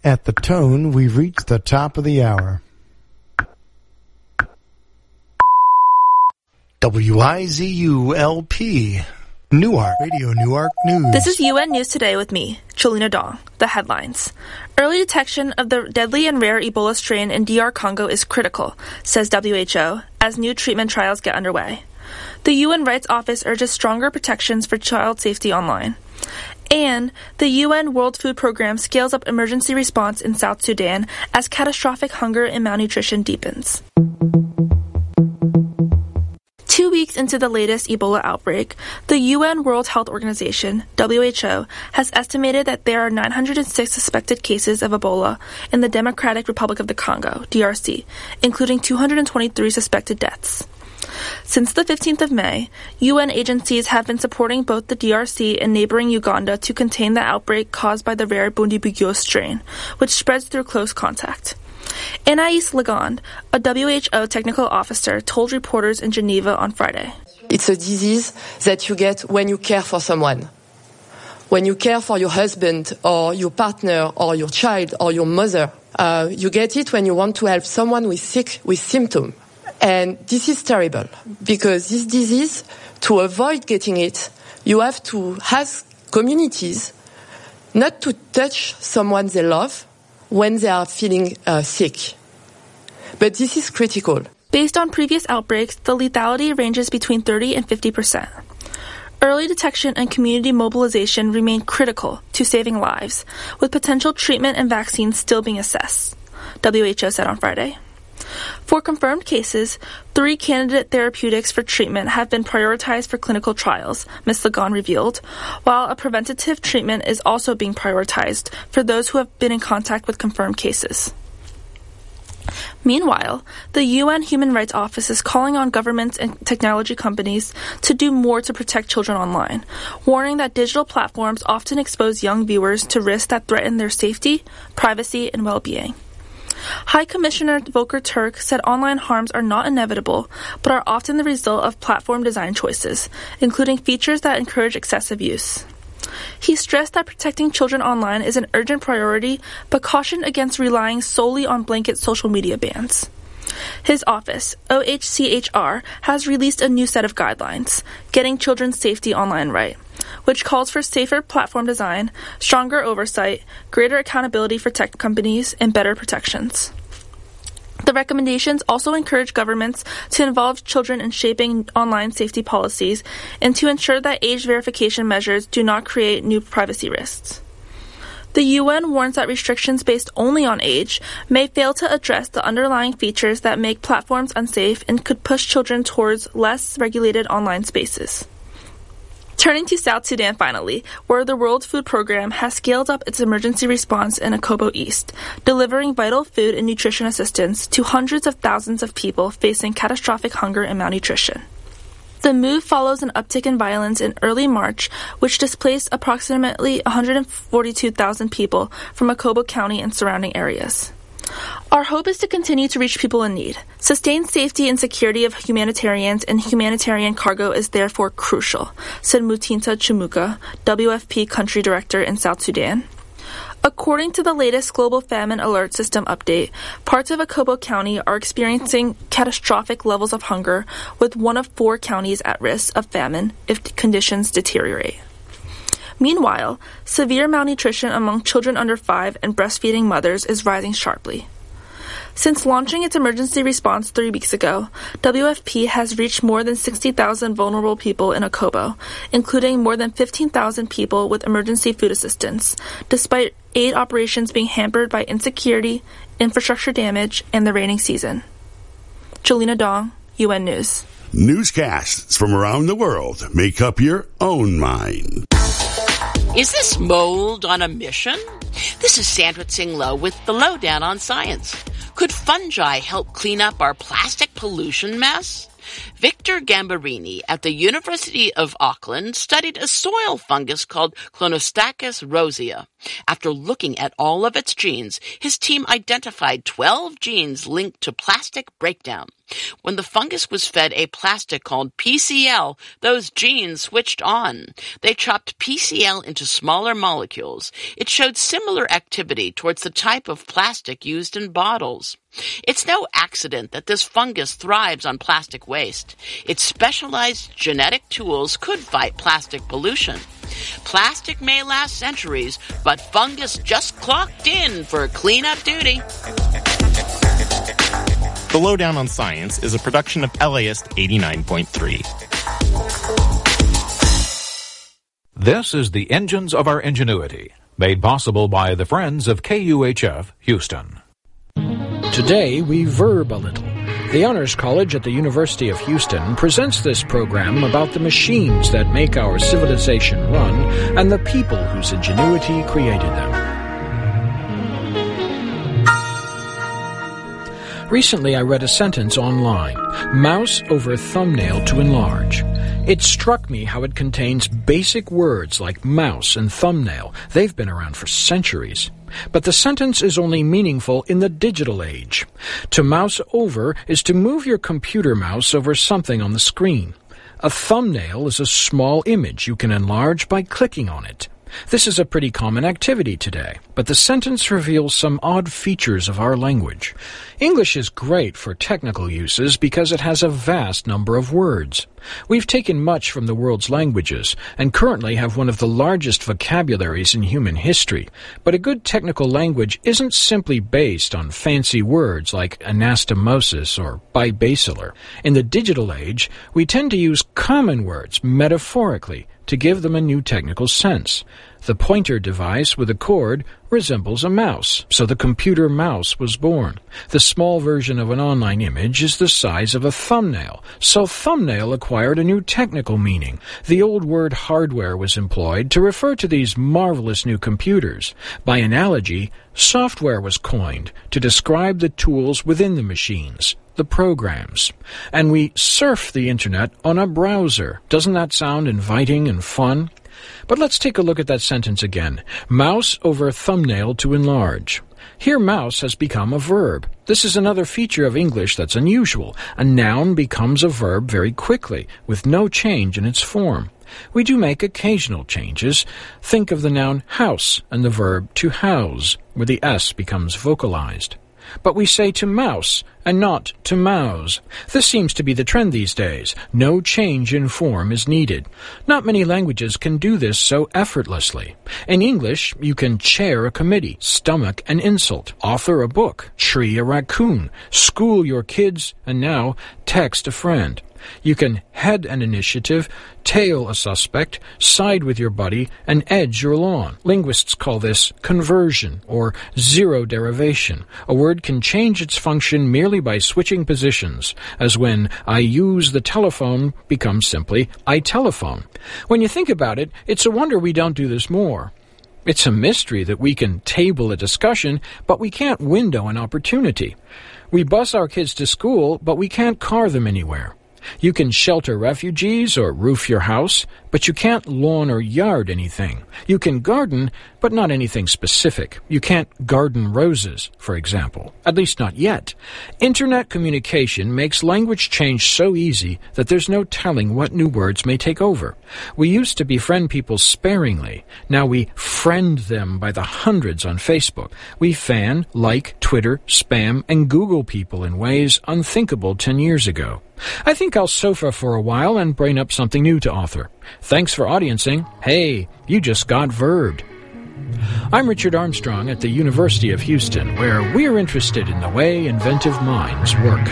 At the tone, we've reached the top of the hour. WIZU-LP, Newark, Radio Newark News. This is UN News Today with me, Cholina Dong. The headlines. Early detection of the deadly and rare Ebola strain in DR Congo is critical, says WHO, as new treatment trials get underway. The UN Rights Office urges stronger protections for child safety online. And the UN World Food Programme scales up emergency response in South Sudan as catastrophic hunger and malnutrition deepens. 2 weeks into the latest Ebola outbreak, the UN World Health Organization, WHO, has estimated that there are 906 suspected cases of Ebola in the Democratic Republic of the Congo, DRC, including 223 suspected deaths. Since the 15th of May, UN agencies have been supporting both the DRC and neighboring Uganda to contain the outbreak caused by the rare Bundibugyo strain, which spreads through close contact. Anaïs Legond, a WHO technical officer, told reporters in Geneva on Friday. It's a disease that you get when you care for someone. When you care for your husband or your partner or your child or your mother, you get it when you want to help someone who is sick with symptoms. And this is terrible because this disease, to avoid getting it, you have to ask communities not to touch someone they love when they are feeling sick. But this is critical. Based on previous outbreaks, the lethality ranges between 30 and 50%. Early detection and community mobilization remain critical to saving lives, with potential treatment and vaccines still being assessed, WHO said on Friday. For confirmed cases, 3 candidate therapeutics for treatment have been prioritized for clinical trials, Ms. Legond revealed, while a preventative treatment is also being prioritized for those who have been in contact with confirmed cases. Meanwhile, the UN Human Rights Office is calling on governments and technology companies to do more to protect children online, warning that digital platforms often expose young viewers to risks that threaten their safety, privacy, and well-being. High Commissioner Volker Turk said online harms are not inevitable, but are often the result of platform design choices, including features that encourage excessive use. He stressed that protecting children online is an urgent priority, but cautioned against relying solely on blanket social media bans. His office, OHCHR, has released a new set of guidelines, Getting Children's Safety Online Right, which calls for safer platform design, stronger oversight, greater accountability for tech companies, and better protections. The recommendations also encourage governments to involve children in shaping online safety policies and to ensure that age verification measures do not create new privacy risks. The UN warns that restrictions based only on age may fail to address the underlying features that make platforms unsafe and could push children towards less regulated online spaces. Turning to South Sudan finally, where the World Food Programme has scaled up its emergency response in Akobo East, delivering vital food and nutrition assistance to hundreds of thousands of people facing catastrophic hunger and malnutrition. The move follows an uptick in violence in early March, which displaced approximately 142,000 people from Akobo County and surrounding areas. Our hope is to continue to reach people in need. Sustained safety and security of humanitarians and humanitarian cargo is therefore crucial, said Mutinta Chumuka, WFP Country Director in South Sudan. According to the latest Global Famine Alert System update, parts of Akobo County are experiencing catastrophic levels of hunger, with 1 of 4 counties at risk of famine if conditions deteriorate. Meanwhile, severe malnutrition among children under 5 and breastfeeding mothers is rising sharply. Since launching its emergency response 3 weeks ago, WFP has reached more than 60,000 vulnerable people in Akobo, including more than 15,000 people with emergency food assistance, despite aid operations being hampered by insecurity, infrastructure damage, and the rainy season. Jolina Dong, UN News. Newscasts from around the world make up your own mind. Is this mold on a mission? This is Sandra Tsinglow with the Lowdown on Science. Could fungi help clean up our plastic pollution mess? Victor Gambarini at the University of Auckland studied a soil fungus called Clonostochus rosea. After looking at all of its genes, his team identified 12 genes linked to plastic breakdown. When the fungus was fed a plastic called PCL, those genes switched on. They chopped PCL into smaller molecules. It showed similar activity towards the type of plastic used in bottles. It's no accident that this fungus thrives on plastic waste. Its specialized genetic tools could fight plastic pollution. Plastic may last centuries, but fungus just clocked in for cleanup duty. The Lowdown on Science is a production of LAist 89.3. This is the Engines of Our Ingenuity, made possible by the friends of KUHF Houston. Today, we verb a little. The Honors College at the University of Houston presents this program about the machines that make our civilization run and the people whose ingenuity created them. Recently, I read a sentence online, mouse over thumbnail to enlarge. It struck me how it contains basic words like mouse and thumbnail. They've been around for centuries. But the sentence is only meaningful in the digital age. To mouse over is to move your computer mouse over something on the screen. A thumbnail is a small image you can enlarge by clicking on it. This is a pretty common activity today, but the sentence reveals some odd features of our language. English is great for technical uses because it has a vast number of words. We've taken much from the world's languages and currently have one of the largest vocabularies in human history. But a good technical language isn't simply based on fancy words like anastomosis or bibasilar. In the digital age, we tend to use common words metaphorically to give them a new technical sense. The pointer device with a cord resembles a mouse, so the computer mouse was born. The small version of an online image is the size of a thumbnail, so thumbnail acquired a new technical meaning. The old word hardware was employed to refer to these marvelous new computers. By analogy, software was coined to describe the tools within the machines, the programs. And we surf the internet on a browser. Doesn't that sound inviting and fun? But let's take a look at that sentence again. Mouse over thumbnail to enlarge. Here mouse has become a verb. This is another feature of English that's unusual. A noun becomes a verb very quickly, with no change in its form. We do make occasional changes. Think of the noun house and the verb to house, where the S becomes vocalized. But we say to mouse and not to mouse. This seems to be the trend these days. No change in form is needed. Not many languages can do this so effortlessly. In English, you can chair a committee, stomach an insult, author a book, tree a raccoon, school your kids, and now text a friend. You can head an initiative, tail a suspect, side with your buddy, and edge your lawn. Linguists call this conversion or zero derivation. A word can change its function merely by switching positions, as when I use the telephone becomes simply I telephone. When you think about it, it's a wonder we don't do this more. It's a mystery that we can table a discussion, but we can't window an opportunity. We bus our kids to school, but we can't car them anywhere. You can shelter refugees or roof your house, but you can't lawn or yard anything. You can garden, but not anything specific. You can't garden roses, for example. At least not yet. Internet communication makes language change so easy that there's no telling what new words may take over. We used to befriend people sparingly. Now we friend them by the hundreds on Facebook. We fan, like, Twitter, spam, and Google people in ways unthinkable 10 years ago. I think I'll sofa for a while and brain up something new to author. Thanks for audiencing. Hey, you just got verbed. I'm Richard Armstrong at the University of Houston, where we're interested in the way inventive minds work.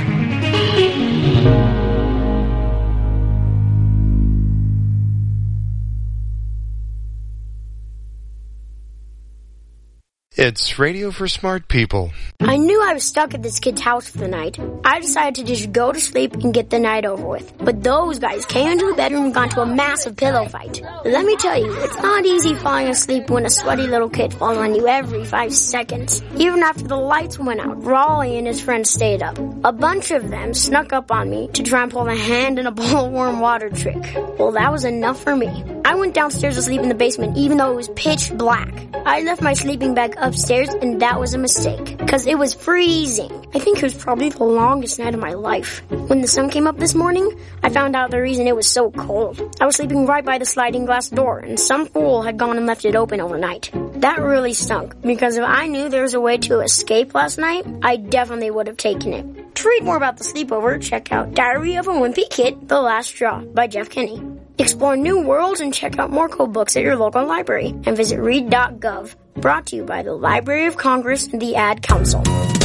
It's radio for smart people. I knew I was stuck at this kid's house for the night. I decided to just go to sleep and get the night over with. But those guys came into the bedroom and got into a massive pillow fight. Let me tell you, it's not easy falling asleep when a sweaty little kid falls on you every 5 seconds. Even after the lights went out, Raleigh and his friends stayed up. A bunch of them snuck up on me to try and pull a hand in a bowl of warm water trick. Well, that was enough for me. I went downstairs to sleep in the basement even though it was pitch black. I left my sleeping bag upstairs, and that was a mistake, because it was freezing. I think it was probably the longest night of my life. When the sun came up this morning, I found out the reason it was so cold. I was sleeping right by the sliding glass door, and some fool had gone and left it open overnight. That really stunk, because if I knew there was a way to escape last night, I definitely would have taken it. To read more about the sleepover, check out Diary of a Wimpy Kid, The Last Straw by Jeff Kinney. Explore new worlds and check out more code books at your local library, and visit read.gov. Brought to you by the Library of Congress and the Ad Council.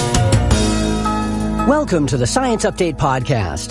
Welcome to the Science Update Podcast.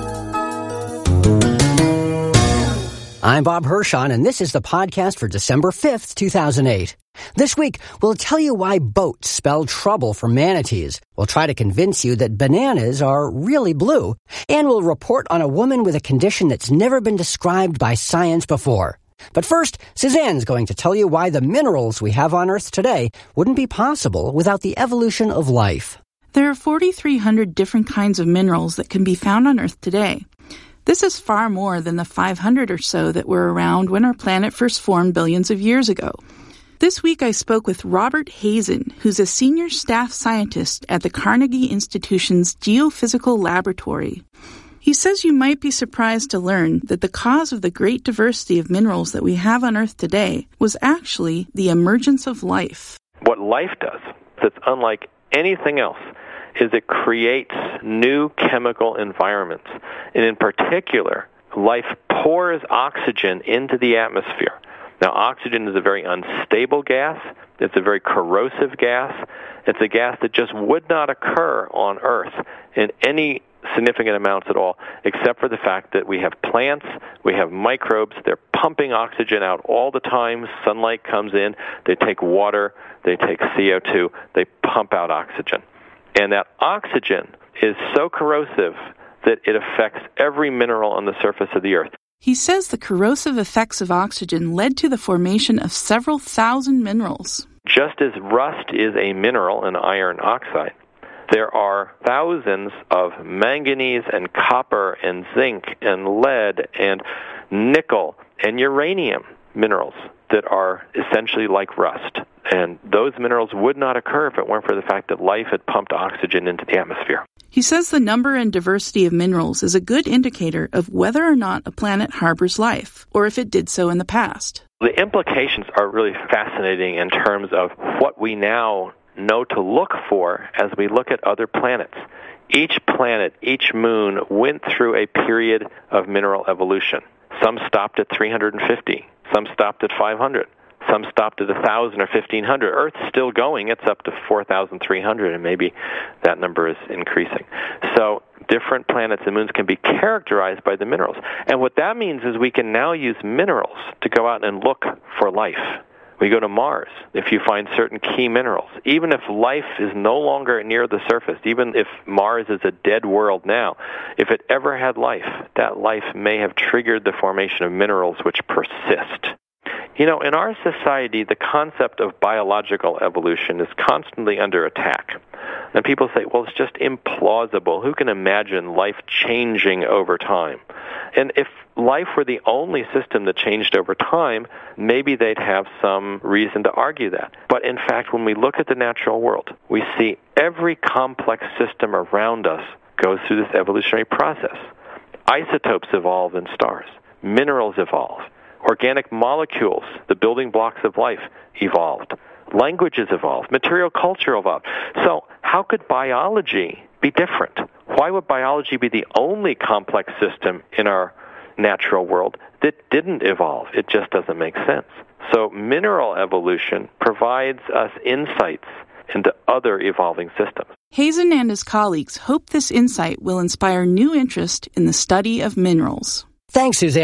I'm Bob Hirschon, and this is the podcast for December 5th, 2008. This week, we'll tell you why boats spell trouble for manatees. We'll try to convince you that bananas are really blue. And we'll report on a woman with a condition that's never been described by science before. But first, Suzanne's going to tell you why the minerals we have on Earth today wouldn't be possible without the evolution of life. There are 4,300 different kinds of minerals that can be found on Earth today. This is far more than the 500 or so that were around when our planet first formed billions of years ago. This week I spoke with Robert Hazen, who's a senior staff scientist at the Carnegie Institution's Geophysical Laboratory. He says you might be surprised to learn that the cause of the great diversity of minerals that we have on Earth today was actually the emergence of life. What life does that's unlike anything else is it creates new chemical environments. And in particular, life pours oxygen into the atmosphere. Now, oxygen is a very unstable gas. It's a very corrosive gas. It's a gas that just would not occur on Earth in any significant amounts at all, except for the fact that we have plants, we have microbes, they're pumping oxygen out all the time. Sunlight comes in, they take water, they take CO2, they pump out oxygen. And that oxygen is so corrosive that it affects every mineral on the surface of the Earth. He says the corrosive effects of oxygen led to the formation of several thousand minerals. Just as rust is a mineral, an iron oxide, there are thousands of manganese and copper and zinc and lead and nickel and uranium minerals that are essentially like rust. And those minerals would not occur if it weren't for the fact that life had pumped oxygen into the atmosphere. He says the number and diversity of minerals is a good indicator of whether or not a planet harbors life, or if it did so in the past. The implications are really fascinating in terms of what we now know to look for as we look at other planets. Each planet, each moon went through a period of mineral evolution. Some stopped at 350, some stopped at 500. Some stopped at 1,000 or 1,500. Earth's still going. It's up to 4,300, and maybe that number is increasing. So different planets and moons can be characterized by the minerals. And what that means is we can now use minerals to go out and look for life. We go to Mars if you find certain key minerals. Even if life is no longer near the surface, even if Mars is a dead world now, if it ever had life, that life may have triggered the formation of minerals which persist. You know, in our society, the concept of biological evolution is constantly under attack. And people say, well, it's just implausible. Who can imagine life changing over time? And if life were the only system that changed over time, maybe they'd have some reason to argue that. But in fact, when we look at the natural world, we see every complex system around us goes through this evolutionary process. Isotopes evolve in stars. Minerals evolve. Organic molecules, the building blocks of life, evolved. Languages evolved. Material culture evolved. So how could biology be different? Why would biology be the only complex system in our natural world that didn't evolve? It just doesn't make sense. So mineral evolution provides us insights into other evolving systems. Hazen and his colleagues hope this insight will inspire new interest in the study of minerals. Thanks, Suzanne.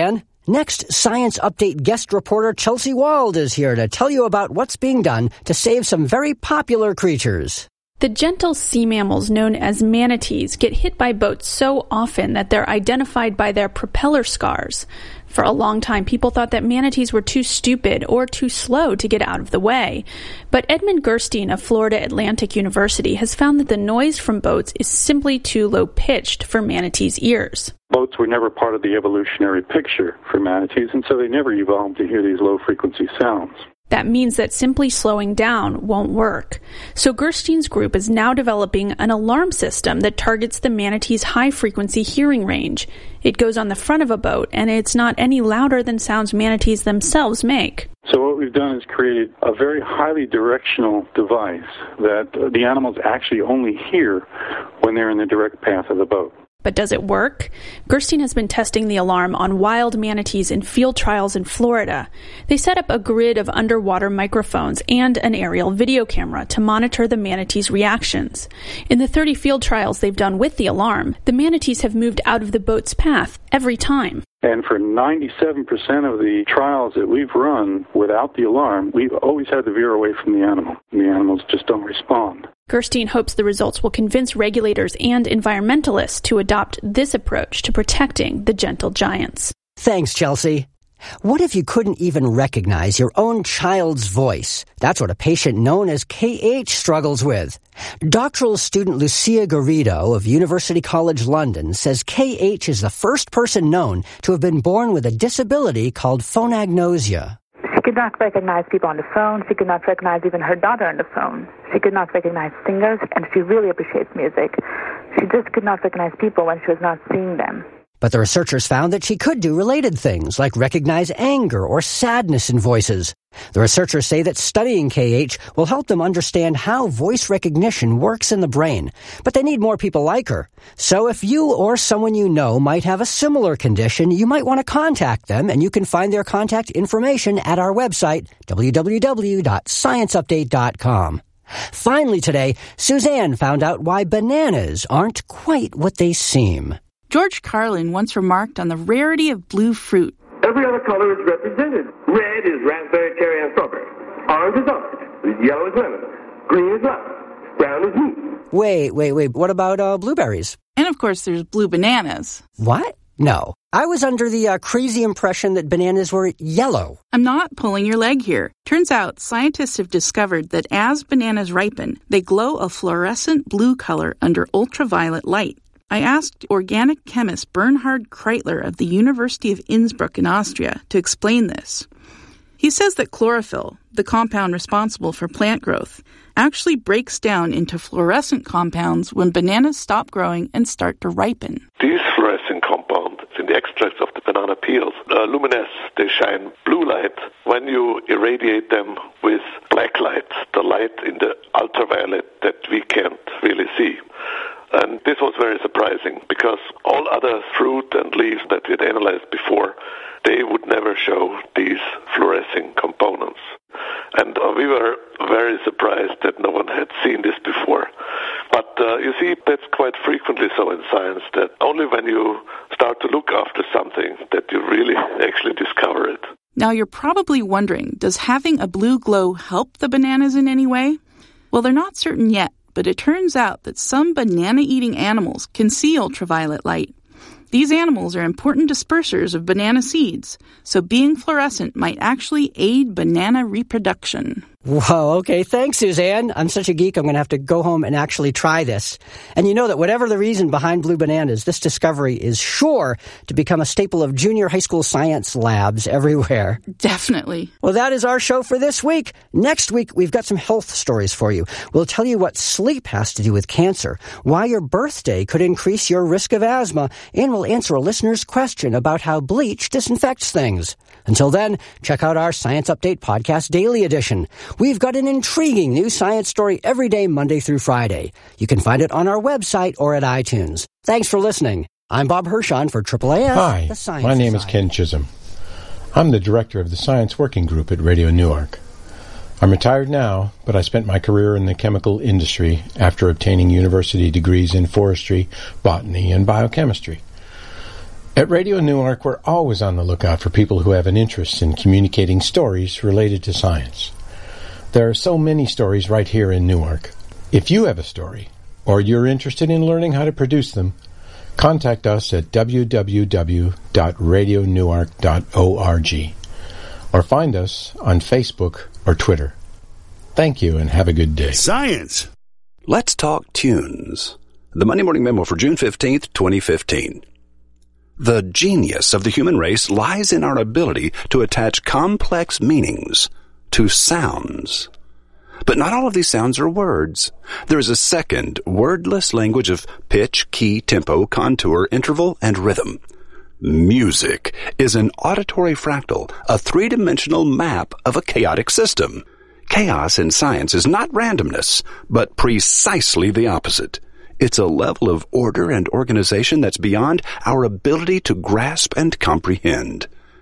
Next, Science Update guest reporter Chelsea Wald is here to tell you about what's being done to save some very popular creatures. The gentle sea mammals known as manatees get hit by boats so often that they're identified by their propeller scars. For a long time, people thought that manatees were too stupid or too slow to get out of the way. But Edmund Gerstein of Florida Atlantic University has found that the noise from boats is simply too low-pitched for manatees' ears. Boats were never part of the evolutionary picture for manatees, and so they never evolved to hear these low-frequency sounds. That means that simply slowing down won't work. So Gerstein's group is now developing an alarm system that targets the manatee's high-frequency hearing range. It goes on the front of a boat, and it's not any louder than sounds manatees themselves make. So what we've done is created a very highly directional device that the animals actually only hear when they're in the direct path of the boat. But does it work? Gerstein has been testing the alarm on wild manatees in field trials in Florida. They set up a grid of underwater microphones and an aerial video camera to monitor the manatees' reactions. In the 30 field trials they've done with the alarm, the manatees have moved out of the boat's path every time. And for 97% of the trials that we've run without the alarm, we've always had to veer away from the animal, and the animals just don't respond. Gerstein hopes the results will convince regulators and environmentalists to adopt this approach to protecting the gentle giants. Thanks, Chelsea. What if you couldn't even recognize your own child's voice? That's what a patient known as KH struggles with. Doctoral student Lucia Garrido of University College London says KH is the first person known to have been born with a disability called phonagonia. She could not recognize people on the phone. She could not recognize even her daughter on the phone. She could not recognize singers, and she really appreciates music. She just could not recognize people when she was not seeing them. But the researchers found that she could do related things, like recognize anger or sadness in voices. The researchers say that studying KH will help them understand how voice recognition works in the brain, but they need more people like her. So if you or someone you know might have a similar condition, you might want to contact them, and you can find their contact information at our website, www.scienceupdate.com. Finally today, Suzanne found out why bananas aren't quite what they seem. George Carlin once remarked on the rarity of blue fruit. Every other color is represented. Red is raspberry, cherry, and strawberry. Orange is orange. Yellow is lemon. Green is lime. Brown is meat. Wait. What about blueberries? And of course, there's blue bananas. What? No. I was under the crazy impression that bananas were yellow. I'm not pulling your leg here. Turns out, scientists have discovered that as bananas ripen, they glow a fluorescent blue color under ultraviolet light. I asked organic chemist Bernhard Kreitler of the University of Innsbruck in Austria to explain this. He says that chlorophyll, the compound responsible for plant growth, actually breaks down into fluorescent compounds when bananas stop growing and start to ripen. These fluorescent compounds in the extracts of the banana peels luminesce, they shine blue light when you irradiate them with black light, the light in the ultraviolet that we can't really see. And this was very surprising because all other fruit and leaves that we had analyzed before, they would never show these fluorescing components. And we were very surprised that no one had seen this before. But you see, that's quite frequently so in science, that only when you start to look after something that you really actually discover it. Now you're probably wondering, does having a blue glow help the bananas in any way? Well, they're not certain yet. But it turns out that some banana-eating animals can see ultraviolet light. These animals are important dispersers of banana seeds, so being fluorescent might actually aid banana reproduction. Whoa, okay, thanks, Suzanne. I'm such a geek, I'm going to have to go home and actually try this. And you know that whatever the reason behind blue bananas, this discovery is sure to become a staple of junior high school science labs everywhere. Definitely. Well, that is our show for this week. Next week, we've got some health stories for you. We'll tell you what sleep has to do with cancer, why your birthday could increase your risk of asthma, and we'll answer a listener's question about how bleach disinfects things. Until then, check out our Science Update Podcast Daily Edition. We've got an intriguing new science story every day, Monday through Friday. You can find it on our website or at iTunes. Thanks for listening. I'm Bob Hirschon for AAAS. Hi, the Science my name is Society. Ken Chisholm. I'm the director of the Science Working Group at Radio Newark. I'm retired now, but I spent my career in the chemical industry after obtaining university degrees in forestry, botany, and biochemistry. At Radio Newark, we're always on the lookout for people who have an interest in communicating stories related to science. There are so many stories right here in Newark. If you have a story, or you're interested in learning how to produce them, contact us at www.radionewark.org or find us on Facebook or Twitter. Thank you and have a good day. Science. Let's talk tunes. The Monday Morning Memo for June 15th, 2015. The genius of the human race lies in our ability to attach complex meanings to sounds. But not all of these sounds are words. There is a second, wordless language of pitch, key, tempo, contour, interval, and rhythm. Music is an auditory fractal, a three-dimensional map of a chaotic system. Chaos in science is not randomness, but precisely the opposite. It's a level of order and organization that's beyond our ability to grasp and comprehend.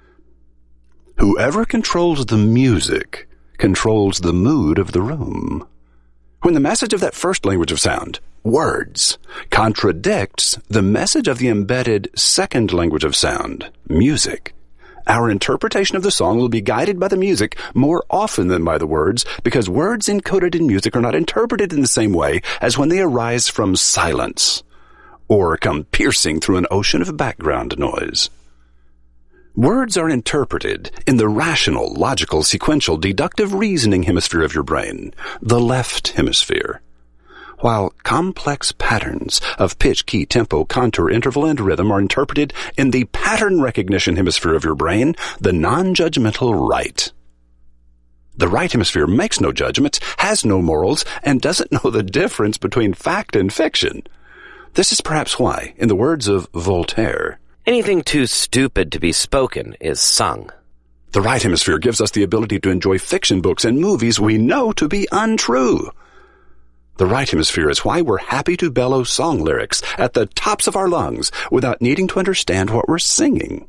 Whoever controls the music controls the mood of the room. When the message of that first language of sound, words, contradicts the message of the embedded second language of sound, music, our interpretation of the song will be guided by the music more often than by the words, because words encoded in music are not interpreted in the same way as when they arise from silence or come piercing through an ocean of background noise. Words are interpreted in the rational, logical, sequential, deductive reasoning hemisphere of your brain, the left hemisphere, while complex patterns of pitch, key, tempo, contour, interval, and rhythm are interpreted in the pattern recognition hemisphere of your brain, the non-judgmental right. The right hemisphere makes no judgments, has no morals, and doesn't know the difference between fact and fiction. This is perhaps why, in the words of Voltaire, anything too stupid to be spoken is sung. The right hemisphere gives us the ability to enjoy fiction books and movies we know to be untrue. The right hemisphere is why we're happy to bellow song lyrics at the tops of our lungs without needing to understand what we're singing.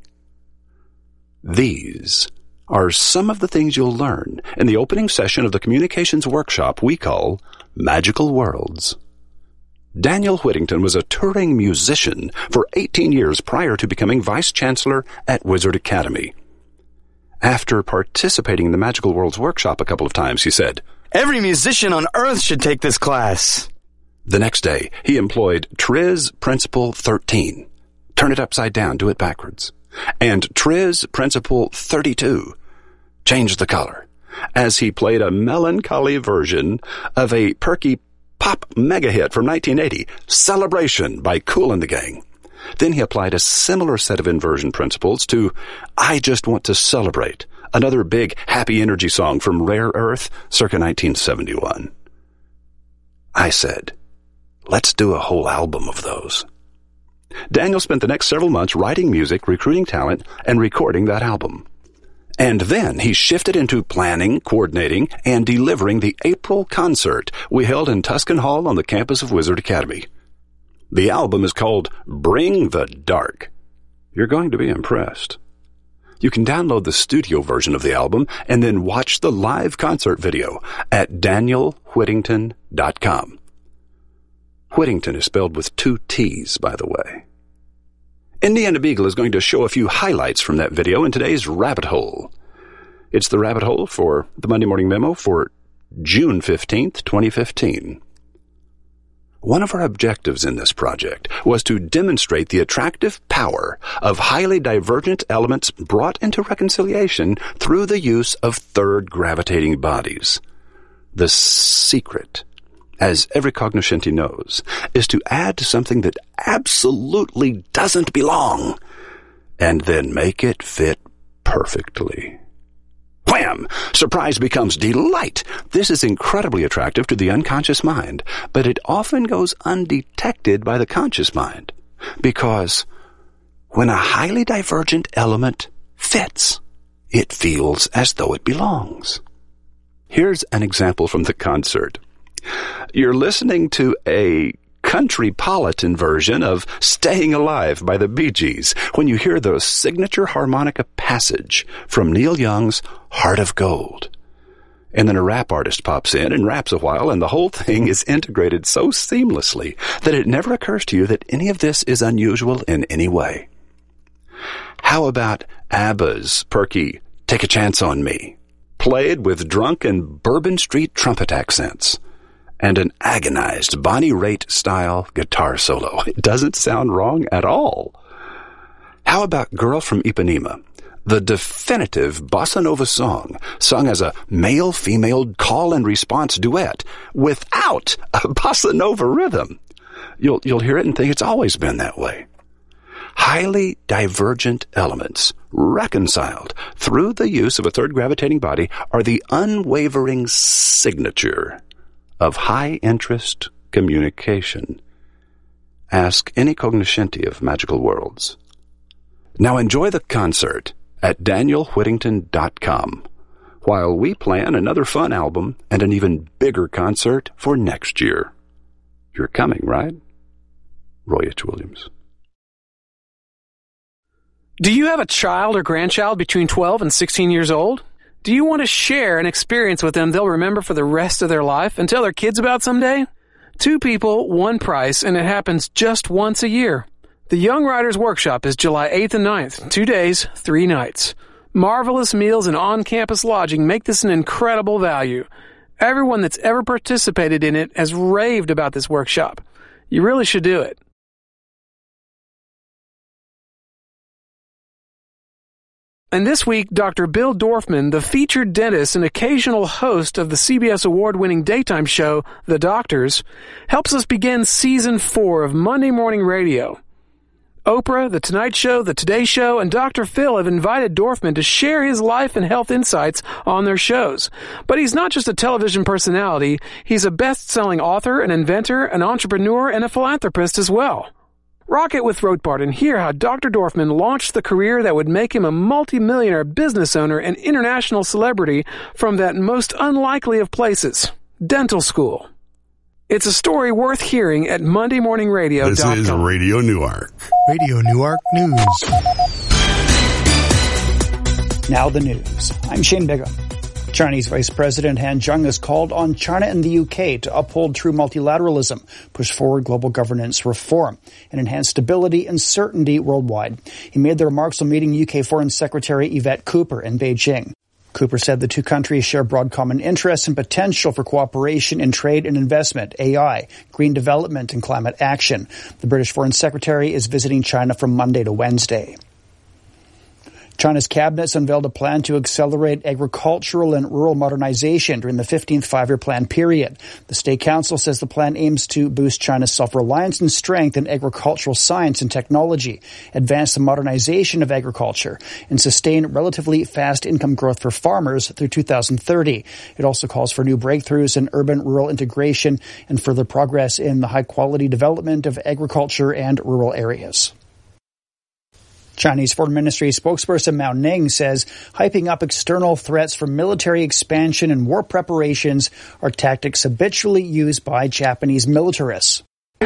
These are some of the things you'll learn in the opening session of the communications workshop we call Magical Worlds. Daniel Whittington was a touring musician for 18 years prior to becoming vice chancellor at Wizard Academy. After participating in the Magical Worlds workshop a couple of times, he said, "Every musician on Earth should take this class." The next day, he employed Triz Principle 13. Turn it upside down, do it backwards. And Triz Principle 32. Change the color. As he played a melancholy version of a perky pop mega hit from 1980, Celebration by Kool and the Gang. Then he applied a similar set of inversion principles to I Just Want to Celebrate, another big happy energy song from Rare Earth, circa 1971. I said, let's do a whole album of those. Daniel spent the next several months writing music, recruiting talent, and recording that album. And then he shifted into planning, coordinating, and delivering the April concert we held in Tuscan Hall on the campus of Wizard Academy. The album is called Bring the Dark. You're going to be impressed. You can download the studio version of the album and then watch the live concert video at danielwhittington.com. Whittington is spelled with 2 T's, by the way. Indiana Beagle is going to show a few highlights from that video in today's Rabbit Hole. It's the Rabbit Hole for the Monday Morning Memo for June 15th, 2015. One of our objectives in this project was to demonstrate the attractive power of highly divergent elements brought into reconciliation through the use of third gravitating bodies. The secret, as every cognoscenti knows, is to add something that absolutely doesn't belong and then make it fit perfectly. Wham! Surprise becomes delight. This is incredibly attractive to the unconscious mind, but it often goes undetected by the conscious mind, because when a highly divergent element fits, it feels as though it belongs. Here's an example from the concert. You're listening to a countrypolitan version of Staying Alive by the Bee Gees when you hear the signature harmonica passage from Neil Young's Heart of Gold. And then a rap artist pops in and raps a while, and the whole thing is integrated so seamlessly that it never occurs to you that any of this is unusual in any way. How about ABBA's perky Take a Chance on Me, played with drunken Bourbon Street trumpet accents and an agonized Bonnie Raitt-style guitar solo? It doesn't sound wrong at all. How about Girl from Ipanema, the definitive bossa nova song sung as a male-female call-and-response duet without a bossa nova rhythm? You'll hear it and think it's always been that way. Highly divergent elements reconciled through the use of a third gravitating body are the unwavering signature of high-interest communication. Ask any cognoscenti of magical worlds. Now enjoy the concert at danielwhittington.com while we plan another fun album and an even bigger concert for next year. You're coming, right? Roy H. Williams. Do you have a child or grandchild between 12 and 16 years old? Do you want to share an experience with them they'll remember for the rest of their life and tell their kids about someday? 2 people, 1 price, and it happens just once a year. The Young Writers Workshop is July 8th and 9th, 2 days, 3 nights. Marvelous meals and on-campus lodging make this an incredible value. Everyone that's ever participated in it has raved about this workshop. You really should do it. And this week, Dr. Bill Dorfman, the featured dentist and occasional host of the CBS award-winning daytime show, The Doctors, helps us begin Season 4 of Monday Morning Radio. Oprah, The Tonight Show, The Today Show, and Dr. Phil have invited Dorfman to share his life and health insights on their shows. But he's not just a television personality, he's a best-selling author, an inventor, an entrepreneur, and a philanthropist as well. Rock it with Rothbard and hear how Dr. Dorfman launched the career that would make him a multi-millionaire business owner and international celebrity from that most unlikely of places, dental school. It's a story worth hearing at MondayMorningRadio.com. This is Radio Newark. Radio Newark News. Now the news. I'm Shane Bigham. Chinese Vice President Han Zheng has called on China and the UK to uphold true multilateralism, push forward global governance reform, and enhance stability and certainty worldwide. He made the remarks while meeting UK Foreign Secretary Yvette Cooper in Beijing. Cooper said the 2 countries share broad common interests and potential for cooperation in trade and investment, AI, green development, and climate action. The British Foreign Secretary is visiting China from Monday to Wednesday. China's cabinet unveiled a plan to accelerate agricultural and rural modernization during the 15th five-year plan period. The State Council says the plan aims to boost China's self-reliance and strength in agricultural science and technology, advance the modernization of agriculture, and sustain relatively fast income growth for farmers through 2030. It also calls for new breakthroughs in urban-rural integration and further progress in the high-quality development of agriculture and rural areas. Chinese Foreign Ministry spokesperson Mao Ning says hyping up external threats for military expansion and war preparations are tactics habitually used by Japanese militarists.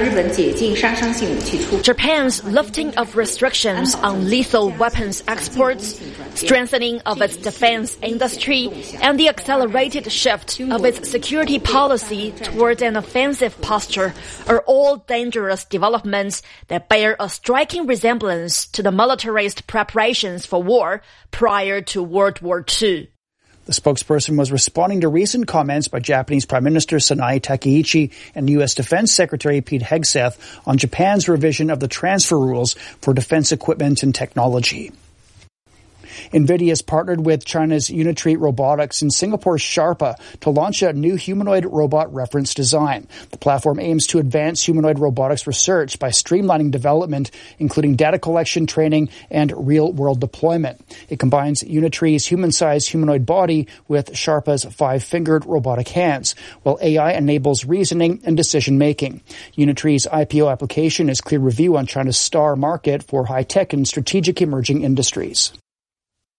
Japan's lifting of restrictions on lethal weapons exports, strengthening of its defense industry, and the accelerated shift of its security policy towards an offensive posture are all dangerous developments that bear a striking resemblance to the militarist preparations for war prior to World War II. The spokesperson was responding to recent comments by Japanese Prime Minister Sanae Takaichi and U.S. Defense Secretary Pete Hegseth on Japan's revision of the transfer rules for defense equipment and technology. NVIDIA has partnered with China's Unitree Robotics and Singapore's Sharpa to launch a new humanoid robot reference design. The platform aims to advance humanoid robotics research by streamlining development, including data collection, training, and real-world deployment. It combines Unitree's human-sized humanoid body with Sharpa's 5-fingered robotic hands, while AI enables reasoning and decision-making. Unitree's IPO application has cleared review on China's star market for high-tech and strategic emerging industries.